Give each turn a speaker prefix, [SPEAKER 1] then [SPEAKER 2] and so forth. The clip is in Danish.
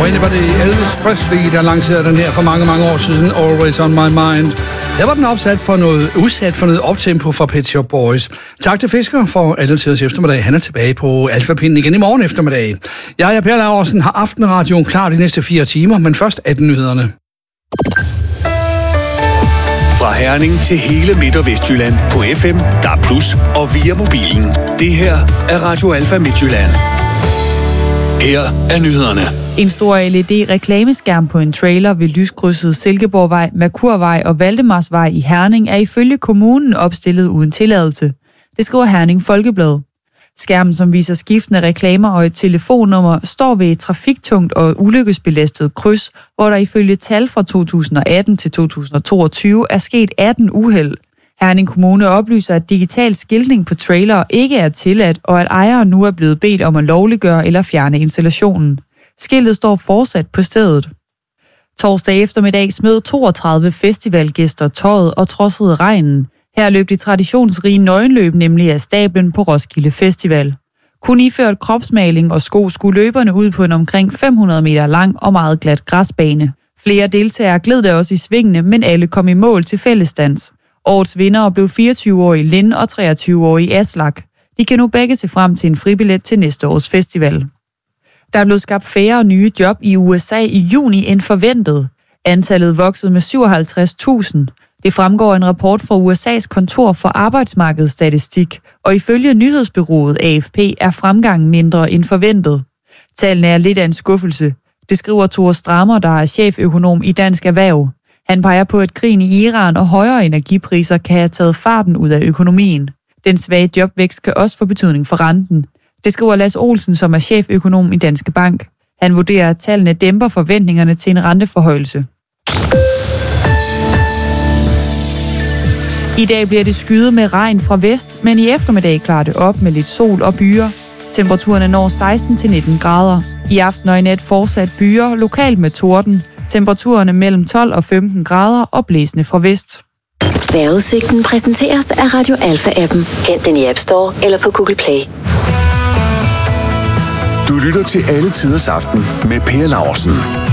[SPEAKER 1] Oprindeligt var det Elvis Presley, der lancerede den her for mange, mange år siden, Always on My Mind. Her var den udsat for noget optempo fra Pet Shop Boys. Tak til Fisker for alle tiders eftermiddag. Han er tilbage på Alfapinden igen i morgen eftermiddag. Jeg er Per Laursen, har Aftenradioen klar de næste 4 timer, men først 18-nyhederne.
[SPEAKER 2] Fra Herning til hele Midt- og Vestjylland på FM, DAB+ og via mobilen. Det her er Radio Alfa Midtjylland. Her er nyhederne.
[SPEAKER 3] En stor LED-reklameskærm på en trailer ved lyskrydset Silkeborgvej, Merkurvej og Valdemarsvej i Herning er ifølge kommunen opstillet uden tilladelse. Det skriver Herning Folkeblad. Skærmen, som viser skiftende reklamer og et telefonnummer, står ved et trafiktungt og ulykkesbelastet kryds, hvor der ifølge tal fra 2018 til 2022 er sket 18 uheld. Herning Kommune oplyser, at digital skiltning på trailere ikke er tilladt, og at ejeren nu er blevet bedt om at lovliggøre eller fjerne installationen. Skiltet står fortsat på stedet. Torsdag eftermiddag smed 32 festivalgæster tøjet og trodsede regnen. Her løb de traditionsrige nøgenløb nemlig af stablen på Roskilde Festival. Kun iført kropsmaling og sko skulle løberne ud på en omkring 500 meter lang og meget glat græsbane. Flere deltagere gled der også i svingene, men alle kom i mål til fællesdans. Årets vindere blev 24-årige Lind og 23-årige Aslak. De kan nu begge se frem til en fribillet til næste års festival. Der er blevet skabt færre nye job i USA i juni end forventet. Antallet voksede med 57.000. Det fremgår en rapport fra USA's kontor for arbejdsmarkedsstatistik, og ifølge nyhedsbureauet AFP er fremgangen mindre end forventet. Tallene er lidt af en skuffelse. Det skriver Tore Strammer, der er cheføkonom i Dansk Erhverv. Han peger på, at krigen i Iran og højere energipriser kan have taget farten ud af økonomien. Den svage jobvækst kan også få betydning for renten. Det skriver Lars Olsen, som er cheføkonom i Danske Bank. Han vurderer, at tallene dæmper forventningerne til en renteforhøjelse. I dag bliver det skyet med regn fra vest, men i eftermiddag klarer det op med lidt sol og byer. Temperaturerne når 16-19 grader. I aften og i nat fortsat byer, lokalt med torden. Temperaturerne mellem 12 og 15 grader og blæsende fra vest.
[SPEAKER 4] Vejrudsigten præsenteres af Radio Alfa-appen. Hent den i App Store eller på Google Play.
[SPEAKER 2] Du lytter til Alle Tiders Aften med Per Laursen.